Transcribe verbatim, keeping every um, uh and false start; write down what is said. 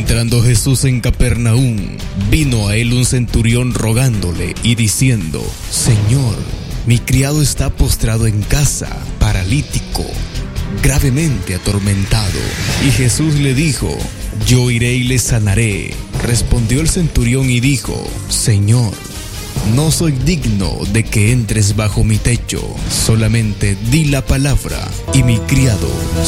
Entrando Jesús en Capernaum, vino a él un centurión rogándole y diciendo: Señor, mi criado está postrado en casa, paralítico, gravemente atormentado. Y Jesús le dijo: Yo iré y le sanaré. Respondió el centurión y dijo: Señor, no soy digno de que entres bajo mi techo, solamente di la palabra y mi criado